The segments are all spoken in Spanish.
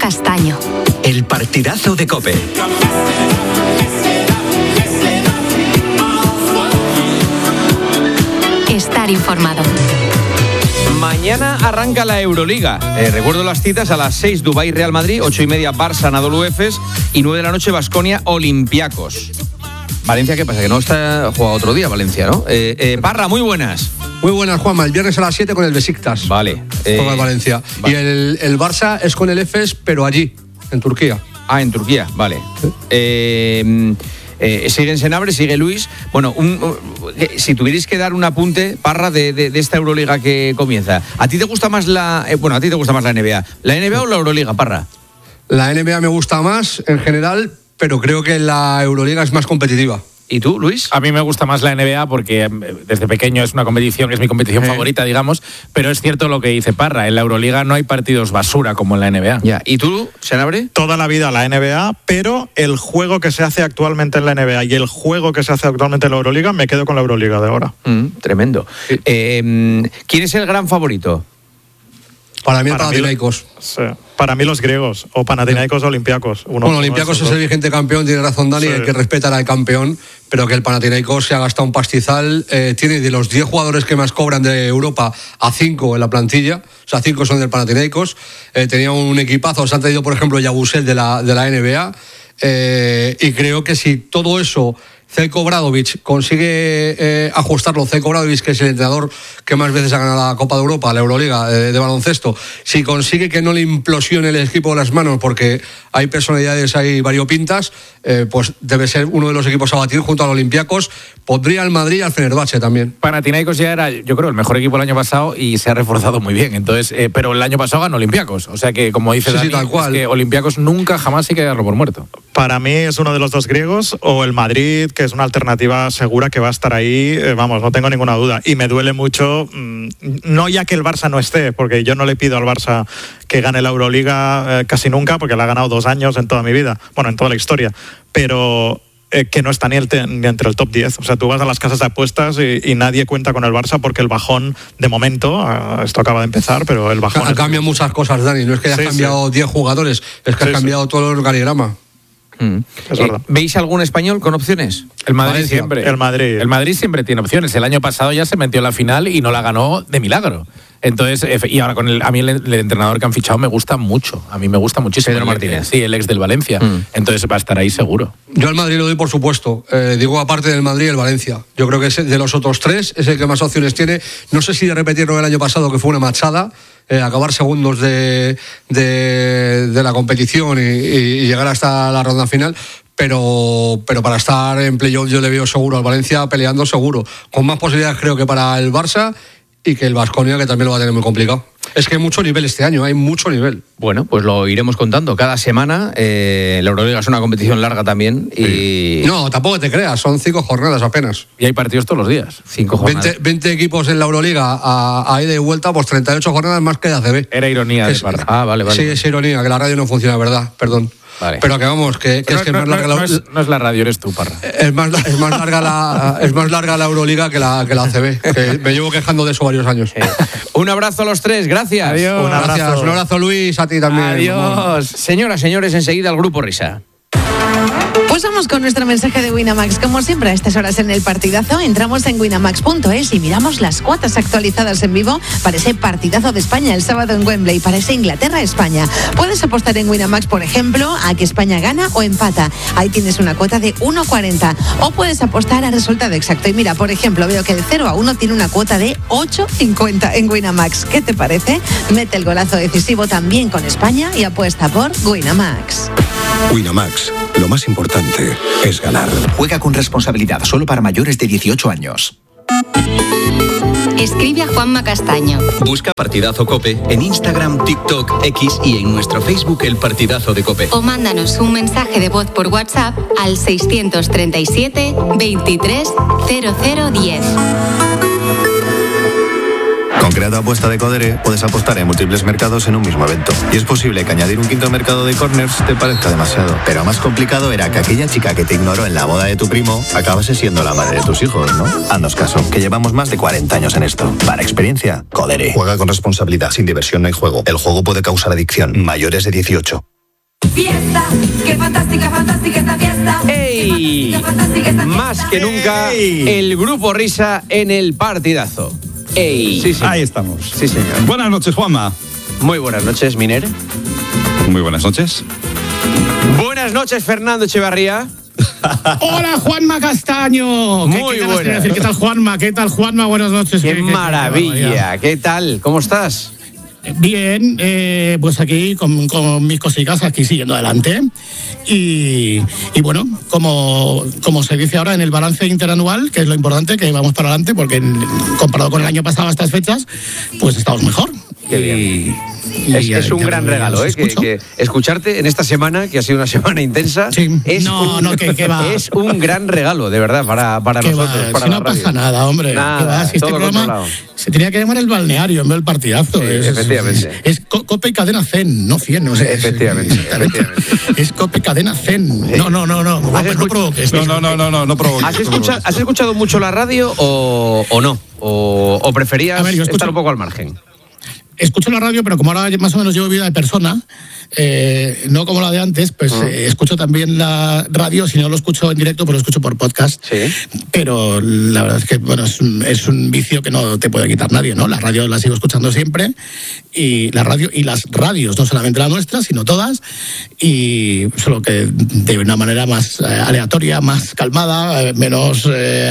Castaño. El partidazo de COPE. Estar informado. Mañana arranca la Euroliga. Recuerdo las citas: a las 6 Dubái Real Madrid, 8:30 Barça Anadolu Efes y 9 de la noche Baskonia Olympiacos. Valencia, ¿qué pasa? Que no está jugado otro día Valencia, ¿no? Parra, muy buenas. Muy buenas, Juanma. El viernes a las 7 con el Besiktas. Vale. Juega el Valencia. Vale. Y el Barça es con el Efes, pero allí, en Turquía. Ah, en Turquía, vale. Sigue en Senabre, sigue Luis. Bueno, si tuvierais que dar un apunte, Parra, de esta Euroliga que comienza. ¿A ti te gusta más la NBA? ¿La NBA o la Euroliga, Parra? La NBA me gusta más, en general, pero creo que la Euroliga es más competitiva. ¿Y tú, Luis? A mí me gusta más la NBA porque desde pequeño es una competición, es mi competición favorita, digamos, pero es cierto lo que dice Parra, en la Euroliga no hay partidos basura como en la NBA. Ya. ¿Y tú, Senabre? Toda la vida la NBA, pero el juego que se hace actualmente en la NBA y el juego que se hace actualmente en la Euroliga, me quedo con la Euroliga de ahora. Tremendo. ¿Quién es el gran favorito? Para mí el Panathinaikos. Sí. Para mí los griegos, o Panathinaikos o Olympiacos. Bueno, Olympiacos es el vigente campeón, tiene razón Dani, hay que respetar al campeón, pero que el Panathinaikos se ha gastado un pastizal, tiene de los 10 jugadores que más cobran de Europa a 5 en la plantilla, o sea, 5 son del Panathinaikos, tenía un equipazo, se han traído por ejemplo Yabusel de la NBA, y creo que si todo eso Zeljko Obradović consigue ajustarlo, Zeljko Obradović, que es el entrenador que más veces ha ganado la Copa de Europa, la Euroliga de baloncesto, si consigue que no le implosione el equipo de las manos, porque hay personalidades ahí variopintas, pues debe ser uno de los equipos a batir junto al Olympiacos. Pondría al Madrid y al Fenerbahce también. Panathinaikos ya era, yo creo, el mejor equipo el año pasado y se ha reforzado muy bien. Entonces, pero el año pasado ganó Olympiacos. O sea que, como dice Dani, tal cual. Es que Olympiacos nunca jamás hay que darlo por muerto. Para mí es uno de los dos griegos, o el Madrid, que es una alternativa segura que va a estar ahí, vamos, no tengo ninguna duda. Y me duele mucho, no ya que el Barça no esté, porque yo no le pido al Barça que gane la Euroliga casi nunca, porque la ha ganado 2 años en toda mi vida, bueno, en toda la historia, pero que no está ni entre el top 10. O sea, tú vas a las casas de apuestas y nadie cuenta con el Barça porque el bajón, de momento, esto acaba de empezar, pero el bajón... Han cambiado muchas cosas, Dani, no es que hayas cambiado 10 jugadores, es que has cambiado todo el organigrama. Es verdad. ¿Veis algún español con opciones? El Madrid siempre. El Madrid siempre tiene opciones. El año pasado ya se metió en la final y no la ganó de milagro. Entonces, y ahora a mí el entrenador que han fichado me gusta mucho. A mí me gusta muchísimo. Pedro Martínez. Sí, el ex del Valencia. Entonces va a estar ahí seguro. Yo al Madrid lo doy por supuesto. Digo, aparte del Madrid, el Valencia. Yo creo que es de los otros 3 es el que más opciones tiene. No sé si de repetirlo el año pasado, que fue una machada, acabar segundos de la competición y llegar hasta la ronda final. Pero para estar en playoff yo le veo seguro al Valencia, peleando seguro. Con más posibilidades creo que para el Barça y que el Baskonia, que también lo va a tener muy complicado. Es que hay mucho nivel este año, hay mucho nivel. Bueno, pues lo iremos contando cada semana. La Euroliga es una competición larga también. Y... No, tampoco te creas, son 5 jornadas apenas. Y hay partidos todos los días. 5 jornadas. 20 equipos en la Euroliga a ida y vuelta, pues 38 jornadas más que de ACB. Era ironía de Parra. Ah, vale. Sí, es ironía, que la radio no funciona, ¿verdad? Perdón. Vale. Pero que vamos, que es que más larga no es la radio, eres tú, Parra. Es más larga la Euroliga que la ACB. Que me llevo quejando de eso varios años. Un abrazo a los 3, gracias. Adiós. Un abrazo Luis, a ti también. Adiós. Señoras, señores, enseguida el Grupo Risa. Pues vamos con nuestro mensaje de Winamax. Como siempre a estas horas en el partidazo, entramos en winamax.es y miramos las cuotas actualizadas en vivo para ese partidazo de España el sábado en Wembley, para ese Inglaterra-España. Puedes apostar en Winamax, por ejemplo, a que España gana o empata. Ahí tienes una cuota de 1,40. O puedes apostar al resultado exacto. Y mira, por ejemplo, veo que el 0-1 tiene una cuota de 8,50 en Winamax. ¿Qué te parece? Mete el golazo decisivo también con España y apuesta por Winamax. Winamax, lo más importante es ganar. Juega con responsabilidad, solo para mayores de 18 años. Escribe a Juanma Castaño. Busca Partidazo COPE en Instagram, TikTok, X y en nuestro Facebook El Partidazo de COPE. O mándanos un mensaje de voz por WhatsApp al 637 23 0010. Con Creato Apuesta de Codere puedes apostar en múltiples mercados en un mismo evento. Y es posible que añadir un quinto mercado de corners te parezca demasiado. Pero más complicado era que aquella chica que te ignoró en la boda de tu primo acabase siendo la madre de tus hijos, ¿no? Haznos caso, que llevamos más de 40 años en esto. Para experiencia, Codere. Juega con responsabilidad, sin diversión no hay juego. El juego puede causar adicción. Mayores de 18. Fiesta, qué fantástica, fantástica esta fiesta. ¡Ey! Más que nunca, el Grupo Risa en el partidazo. ¡Ey! Sí, ahí estamos. Sí, señor. Buenas noches, Juanma. Muy buenas noches, Miner. Muy buenas noches. Buenas noches, Fernando Echevarría. Hola, Juanma Castaño. Muy buenas. ¿Qué tal, Juanma? ¿Qué tal, Juanma? Buenas noches. Qué maravilla. ¿Qué tal? ¿Cómo estás? Bien, pues aquí con mis cositas, aquí siguiendo adelante. Y bueno, como se dice ahora en el balance interanual, que es lo importante, que vamos para adelante, porque comparado con el año pasado a estas fechas, pues estamos mejor. Qué bien. Es un gran regalo, que escucharte en esta semana, que ha sido una semana intensa, es un gran regalo, de verdad, para nosotros. Para si no pasa nada, hombre. Nada, si este programa se tenía que llamar el balneario en vez del partidazo. Sí, efectivamente. Es Cope Cadena Zen, no 100. Efectivamente. Es Cope Cadena Zen. Sí. No. No provoques. No provoques. ¿Has escuchado mucho la radio o no? ¿O preferías estar un poco al margen? Escucho la radio, pero como ahora más o menos llevo vida de persona, no como la de antes, pues escucho también la radio, si no lo escucho en directo, pues lo escucho por podcast. Sí. Pero la verdad es que bueno, es un vicio que no te puede quitar nadie, ¿no? La radio la sigo escuchando siempre, y la radio y las radios, no solamente la nuestra, sino todas, y solo que de una manera más aleatoria, más calmada, menos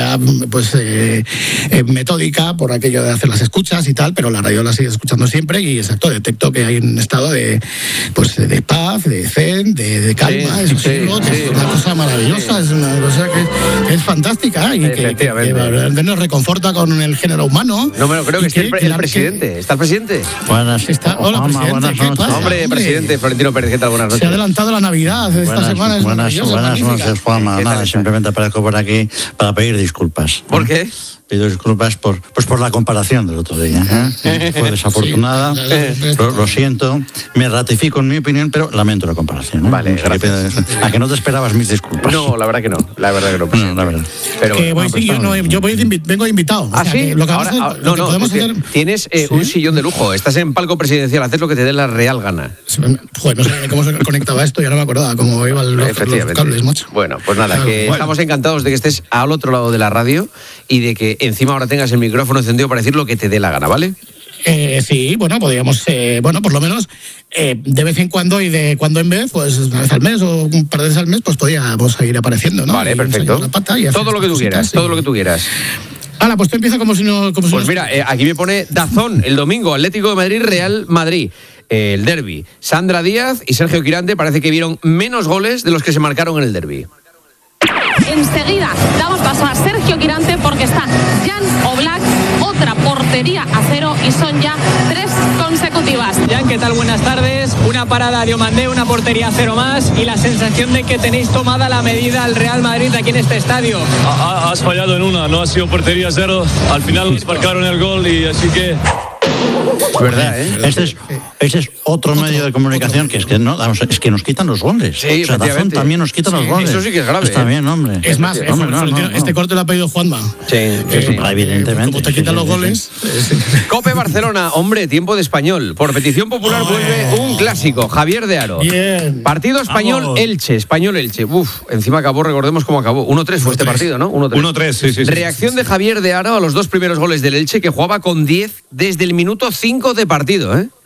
metódica, por aquello de hacer las escuchas y tal, pero la radio la sigo escuchando siempre, y exacto, detecto que hay un estado de paz, de zen, de calma, es una cosa maravillosa, es una cosa que es fantástica y que nos reconforta con el género humano. No me lo creo, que esté el presidente. ¿Está el presidente? Buenas. Hola, presidente. ¿Qué pasa? Hombre, presidente Florentino Pérez, ¿qué tal? Buenas noches. Se ha adelantado la Navidad esta semana. Buenas noches, Juanma. Nada, simplemente aparezco por aquí para pedir disculpas. ¿Por qué? Pido disculpas por la comparación del otro día. Fue desafortunada, lo siento, me ratifico en mi opinión, pero lamento la comparación. Vale, gracias. ¿A que no te esperabas mis disculpas? No, la verdad que no. La verdad. Pero yo vengo invitado. ¿Ah, sí? Tienes un sillón de lujo, estás en palco presidencial, haces lo que te dé la real gana. Joder, no sé cómo se conectaba esto, ya no me acordaba cómo iban los cables, macho. Bueno, pues nada, estamos encantados de que estés al otro lado de la radio y de que encima ahora tengas el micrófono encendido para decir lo que te dé la gana, ¿vale? Sí, bueno, podríamos, por lo menos de vez en cuando y de cuando en vez, pues una vez al mes o un par de veces al mes, pues podríamos ir apareciendo, ¿no? Vale, perfecto. Todo lo que tú quieras. Hala, pues tú empieza como si no... Pues mira, aquí me pone DAZN, el domingo, Atlético de Madrid, Real Madrid. El derbi. Sandra Díaz y Sergio Quirante parece que vieron menos goles de los que se marcaron en el derbi. Enseguida damos paso a Sergio Quirante porque está Jan Oblak, otra portería a cero y son ya 3 consecutivas. Jan, ¿qué tal? Buenas tardes. Una parada de Diomandé, una portería a cero más y la sensación de que tenéis tomada la medida al Real Madrid aquí en este estadio. Has fallado en una, no ha sido portería a cero. Al final nos marcaron el gol y así que... ¿Verdad, eh? Este es otro medio de comunicación que es que nos quitan los goles. Sí, o sea, DAZN también nos quita los goles. Eso sí que es grave. Está bien, hombre. Es más, este corte lo ha pedido Juanma. Sí. Evidentemente. Como te quitan los goles. Cope Barcelona, hombre, tiempo de español. Por petición popular vuelve un clásico, Javier de Aro. Bien. Partido Español-Elche. Español-Elche. Encima acabó, recordemos cómo acabó. 1-3 fue este partido, ¿no? 1-3, sí. Reacción de Javier de Aro a los 2 primeros goles del Elche, que jugaba con 10 desde el minuto 5 de partido, ¿eh?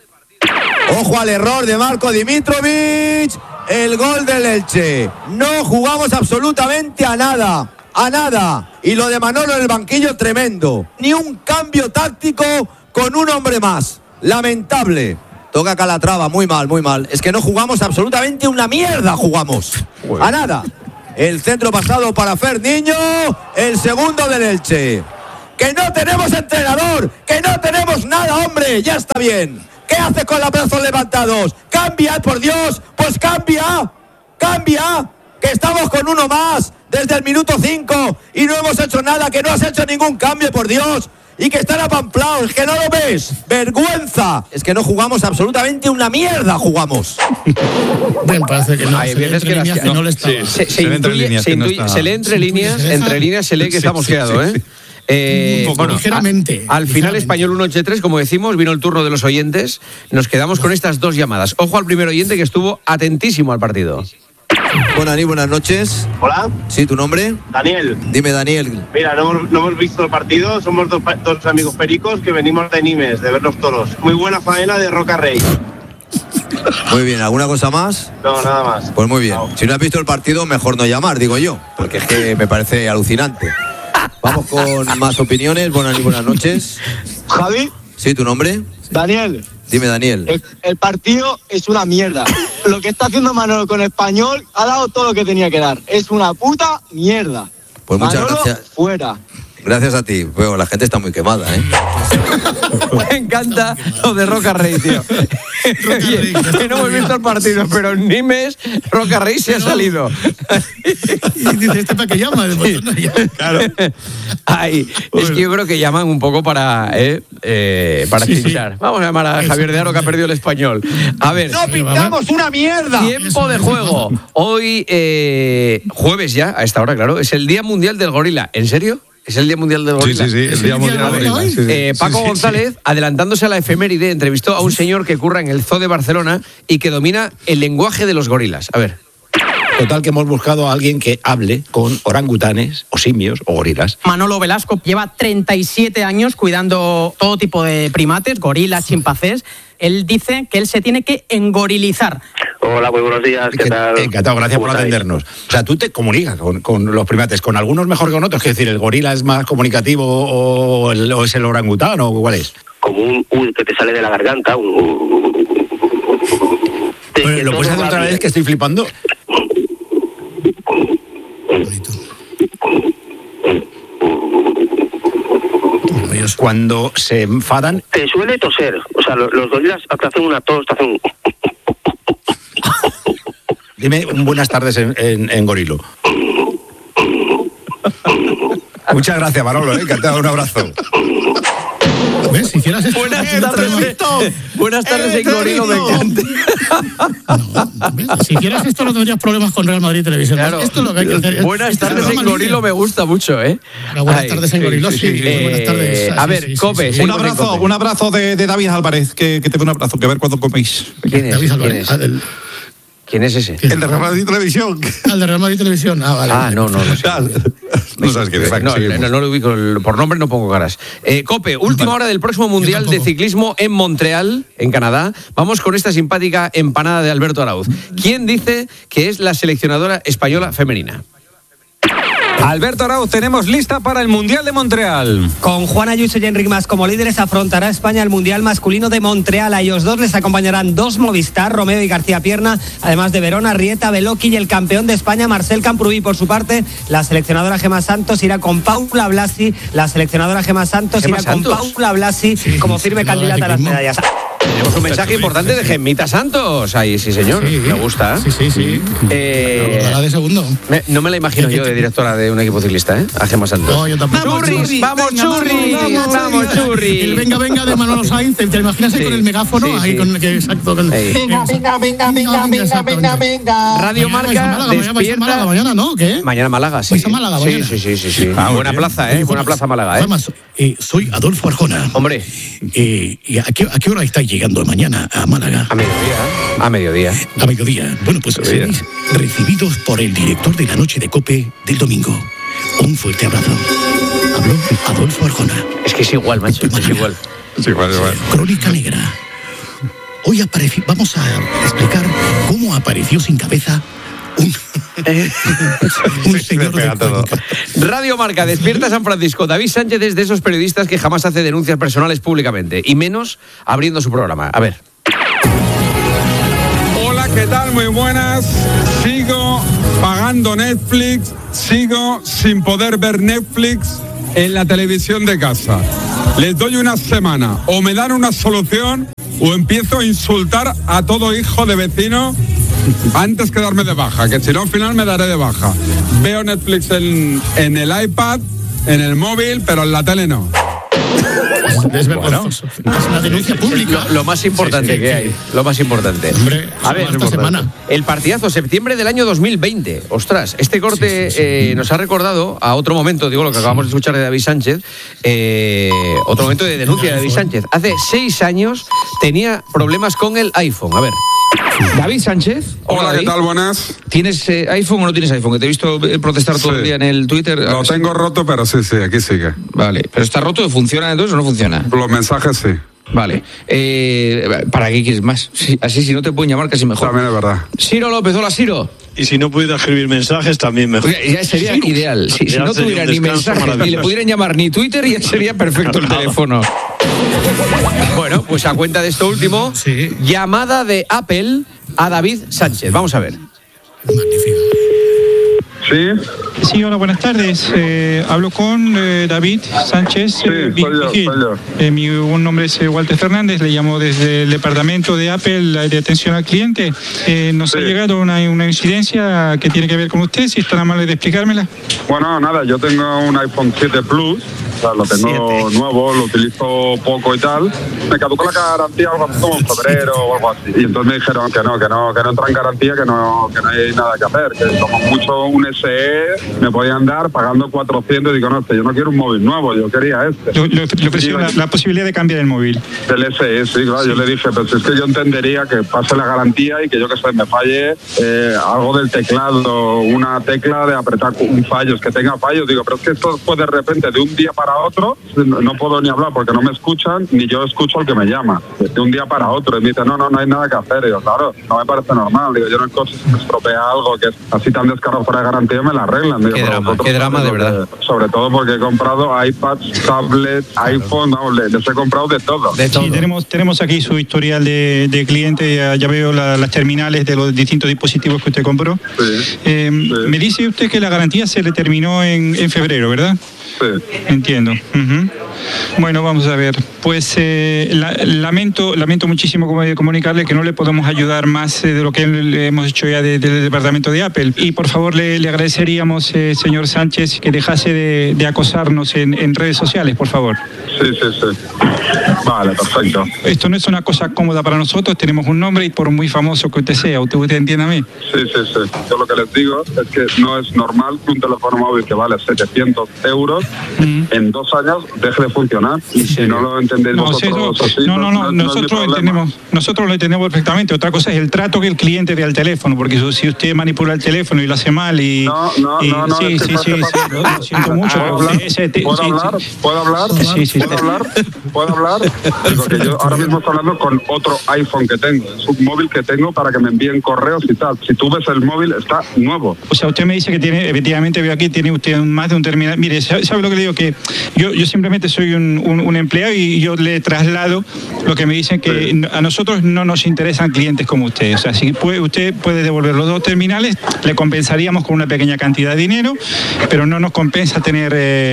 Ojo al error de Marko Dimitrovic, el gol del Elche. No jugamos absolutamente a nada. Y lo de Manolo en el banquillo, tremendo. Ni un cambio táctico con un hombre más. Lamentable. Toca Calatrava, muy mal. Es que no jugamos absolutamente una mierda, jugamos. A nada. El centro pasado para Fer Niño, el segundo del Elche. Que no tenemos entrenador, que no tenemos nada, hombre, ya está bien. ¿Qué hace con los brazos levantados? ¡Cambia, por Dios! ¡Pues cambia! Que estamos con uno más desde el minuto 5 y no hemos hecho nada, que no has hecho ningún cambio, por Dios. Y que están apamplados, que no lo ves. ¡Vergüenza! Es que no jugamos absolutamente una mierda, jugamos. Bueno, parece que no. Hay veces que no le está. Se lee entre líneas, se lee que está mosqueado, ¿eh? ligeramente. Al final, Español 183, como decimos, vino el turno de los oyentes. Nos quedamos con estas dos llamadas. Ojo al primer oyente que estuvo atentísimo al partido. Bueno, Ani, buenas noches. Hola. Sí, ¿tu nombre? Daniel. Dime, Daniel. Mira, no hemos visto el partido, somos dos amigos pericos que venimos de Nimes, de ver los toros. Muy buena faena de Roca Rey. Muy bien, ¿alguna cosa más? No, nada más. Pues muy bien. Si no has visto el partido, mejor no llamar, digo yo, porque es que me parece alucinante. Vamos con más opiniones. Buenas noches. Javi. Sí, ¿tu nombre? Daniel. Dime, Daniel. El partido es una mierda. Lo que está haciendo Manolo con Español ha dado todo lo que tenía que dar. Es una puta mierda. Pues muchas Manolo, gracias. Fuera. Gracias a ti. Bueno, la gente está muy quemada, ¿eh? Me encanta lo de Roca Rey, tío. Oye, que no hemos visto el partido, pero en Nimes, Roca Rey se ha salido. Y dice, ¿este para qué llama? Claro. Ay, es que yo creo que llaman un poco para chinchar. Vamos a llamar a Javier de Aro, que ha perdido el Español. A ver. ¡No pintamos una mierda! Tiempo de juego. Hoy, jueves ya, a esta hora, claro, es el Día Mundial del Gorila. ¿En serio? ¿Es el Día Mundial del Gorila? Sí, el Día Mundial del Gorila. Paco González, adelantándose a la efeméride, entrevistó a un señor que curra en el Zoo de Barcelona y que domina el lenguaje de los gorilas. A ver. Total, que hemos buscado a alguien que hable con orangutanes o simios o gorilas. Manolo Velasco lleva 37 años cuidando todo tipo de primates, gorilas, chimpancés. Él dice que él se tiene que engorilizar. Hola, muy buenos días, ¿qué tal? Encantado, gracias por atendernos. O sea, tú te comunicas con los primates, con algunos mejor que con otros, es decir, ¿el gorila es más comunicativo o es el orangután o cuál es? Como un que te sale de la garganta. ¿Lo puedes hacer otra vez, que estoy flipando? Cuando se enfadan... Te suele toser. O sea, los gorilas te hacen una tos, te hacen... Dime un buenas tardes en gorilo. Muchas gracias, Manolo, encantado, un abrazo. ¿Ves? Si hicieras esto, Buenas tardes en gorilo, me encanta. Si hicieras esto no tendrías problemas con Real Madrid Televisión. Claro. Esto es lo que hay que hacer. Buenas tardes en gorilo me gusta mucho, ¿eh? Buenas tardes en gorilo, sí. Buenas tardes. A ver, Cope. Un abrazo de David Álvarez, que te dé un abrazo, que a ver cuándo coméis. ¿Quién es? David Álvarez. ¿Quién es ese? El de Real Madrid Televisión. El de Real Madrid Televisión. Ah, vale. Ah, no sé. No sabes quién es. No lo ubico, por nombre no pongo caras. Cope, última hora del próximo Mundial de Ciclismo en Montreal, en Canadá. Vamos con esta simpática empanada de Alberto Arauz. ¿Quién dice que es la seleccionadora española femenina? Alberto Arauz, tenemos lista para el Mundial de Montreal. Con Juan Ayuso y Enric Mas como líderes, afrontará España el Mundial masculino de Montreal. A ellos dos les acompañarán dos Movistar, Romeo y García Pierna, además de Verona, Rieta, Beloki y el campeón de España, Marcel Camprubí. Por su parte, la seleccionadora Gemma Santos irá con Paula Blasi. Como firme candidata a las medallas. Tenemos un mensaje importante de Gemmita Santos. Ahí, sí, señor. Sí. Me gusta. Sí. La de segundo. No me la imagino yo de directora de un equipo ciclista, ¿eh? A Gemma Santos. No, yo tampoco. ¡Churris! ¡Vamos, churris! El venga de Manolo Sainz. ¿Te imaginas ahí con el megáfono? Sí. Ahí con exacto. Venga. Radio Marca despierta. Málaga mañana, ¿no? ¿Qué? Mañana Málaga, sí. ¿Vais a Málaga mañana? Sí. Buena plaza, ¿eh? Buena plaza Málaga, ¿eh? Además, soy Adolfo Arjona. Hombre. ¿Y a qué hora estáis llegando mañana a Málaga? A mediodía. Bueno, pues seréis recibidos por el director de la noche de COPE del domingo. Un fuerte abrazo. Habló Adolfo Arjona. Es que es igual, macho. Es igual. Crónica Negra. Hoy vamos a explicar cómo apareció sin cabeza un señor de Crónica. Radio Marca despierta San Francisco. David Sánchez es de esos periodistas que jamás hace denuncias personales públicamente, y menos abriendo su programa. A ver. Hola, ¿qué tal? Muy buenas. Sigo pagando Netflix, sigo sin poder ver Netflix en la televisión de casa. Les doy una semana, o me dan una solución o empiezo a insultar a todo hijo de vecino antes que darme de baja, que si no al final me daré de baja. Veo Netflix en el iPad, en el móvil, pero en la tele no. Es vergonzoso. Es una denuncia pública. Lo más importante que hay. Lo más importante. Hombre, a ver, esta semana. El partidazo, septiembre del año 2020. Ostras, este corte nos ha recordado a otro momento, digo, lo que acabamos de escuchar de David Sánchez, otro momento de denuncia de David Sánchez. Hace 6 años tenía problemas con el iPhone. A ver. David Sánchez. Hola, David. ¿qué tal? Buenas. ¿Tienes iPhone o no tienes iPhone? Que te he visto protestar todo el día en el Twitter. Lo tengo roto, pero sí, aquí sigue. Vale, pero está roto, ¿funciona entonces o no funciona? Los mensajes sí. Vale. ¿Para qué quieres más? Sí, así si no te pueden llamar casi mejor. También es verdad. Ciro López, hola Ciro. Y si no pudiera escribir mensajes, también mejor. Ya sería ideal. Si no tuviera ni mensajes, ni le pudieran llamar ni Twitter, ya sería perfecto el teléfono. Bueno, pues a cuenta de esto último, llamada de Apple a David Sánchez. Vamos a ver. Magnífico. Sí, hola, buenas tardes. Hablo con David Sánchez. Soy yo. Mi nombre es Walter Fernández, le llamo desde el departamento de Apple de atención al cliente. Nos ha llegado una incidencia que tiene que ver con usted, si es tan amable de explicármela. Bueno, nada, yo tengo un iPhone 7 Plus, o sea, lo tengo nuevo, lo utilizo poco y tal. Me caducó la garantía algo así como en febrero o algo así. Y entonces me dijeron que no entra en garantía, que no hay nada que hacer, que como mucho un SE me podían dar pagando 400 y digo, no, yo no quiero un móvil nuevo, yo quería este. Le ofrecieron la posibilidad de cambiar el móvil. Del SE, sí, claro, yo le dije, pues es que yo entendería que pase la garantía y que yo que sé, me falle algo del teclado, una tecla de apretar un fallo, es que tenga fallos, digo, pero es que esto fue de repente de un día para otro, no puedo ni hablar porque no me escuchan, ni yo escucho al que me llama, de un día para otro, y me dice, no hay nada que hacer, digo, claro, no me parece normal, digo, yo en el coche si me estropea algo que es así tan descarado fuera de garantía, me la arreglan. Digo, qué drama de verdad. Sobre todo porque he comprado iPads, tablets, iPhone, les he comprado de todo. Sí, tenemos aquí su historial de cliente, ya veo las terminales de los distintos dispositivos que usted compró. Me dice usted que la garantía se le terminó en febrero, ¿verdad? Sí. Entiendo. Bueno, vamos a ver. Pues lamento muchísimo comunicarle que no le podemos ayudar más de lo que le hemos hecho ya del departamento de Apple. Y por favor le agradeceríamos, señor Sánchez, que dejase de acosarnos en redes sociales, por favor. Sí. Vale, perfecto. Esto no es una cosa cómoda para nosotros, tenemos un nombre y por muy famoso que usted sea, ¿usted entiende a mí? Sí. Yo lo que les digo es que no es normal que un teléfono móvil que vale 700 euros en 2 años deje de funcionar. Y si no lo entendéis vosotros así... Nosotros lo entendemos perfectamente. Otra cosa es el trato que el cliente dé al teléfono, porque si usted manipula el teléfono y lo hace mal y... No, sí, lo siento mucho. ¿Puedo hablar? Sí. ¿Puedo hablar? Porque yo ahora mismo estoy hablando con otro iPhone que tengo. Es un móvil que tengo para que me envíen correos y tal. Si tú ves el móvil, está nuevo. O sea, usted me dice que tiene, efectivamente veo aquí, tiene usted más de un terminal. Mire, ¿sabe lo que le digo? Que yo simplemente soy un empleado y yo le traslado lo que me dicen, que a nosotros no nos interesan clientes como usted. O sea, si usted puede devolver los 2 terminales, le compensaríamos con una pequeña cantidad de dinero, pero no nos compensa tener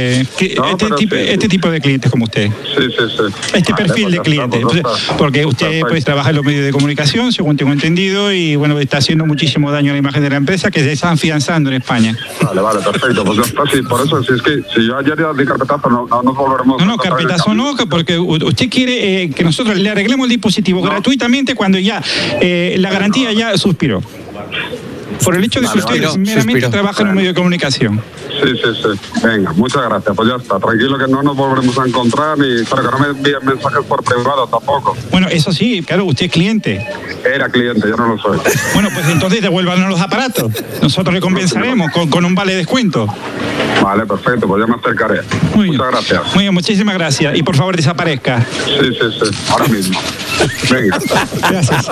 este tipo de clientes como usted. Sí. Este perfil de cliente. Porque usted pues trabaja en los medios de comunicación, según tengo entendido, y bueno, está haciendo muchísimo daño a la imagen de la empresa, que se está afianzando en España. Vale, perfecto. Pues ya está, sí, por eso, si es que si yo ayer ya di carpetazo, no volveremos... No, carpetazo no, porque usted quiere que nosotros le arreglemos el dispositivo gratuitamente cuando ya la garantía ya suspiró. Por el hecho de que usted meramente trabaja en un medio de comunicación. Sí. Venga, muchas gracias. Pues ya está. Tranquilo que no nos volveremos a encontrar y claro, que no me envíen mensajes por privado tampoco. Bueno, eso sí, claro, usted es cliente. Era cliente, yo no lo soy. Bueno, pues entonces devuélvanos los aparatos. Nosotros le compensaremos con un vale descuento. Vale, perfecto, pues ya me acercaré. Muchas gracias. Muy bien, muchísimas gracias. Y por favor, desaparezca. Sí. Ahora mismo. Venga. Gracias.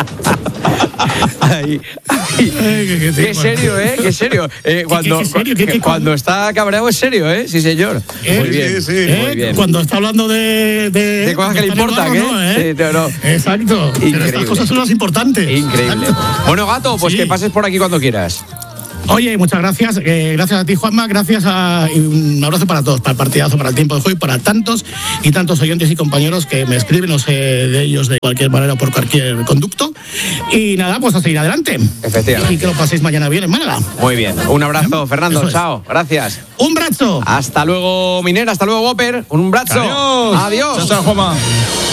Qué serio, ¿eh? Qué serio. Cuando está cabreado es serio, ¿eh? Sí, señor. Muy bien. Muy bien. Cuando está hablando de cosas que le importan, ¿eh? No. Exacto. Pero estas cosas son las importantes. Increíble. Bueno, Gato, pues que pases por aquí cuando quieras. Oye, muchas gracias. Gracias a ti, Juanma. Y un abrazo para todos, para el partidazo, para el tiempo de juego y para tantos y tantos oyentes y compañeros que me escriben, no sé de ellos de cualquier manera o por cualquier conducto. Y nada, pues a seguir adelante. Efectivamente. Y que lo paséis mañana bien en Málaga. Muy bien. Un abrazo, Fernando. Chao. Gracias. Un brazo. Hasta luego, Miner. Hasta luego, Whopper. Un brazo. Adiós. Adiós. Chao, Juanma.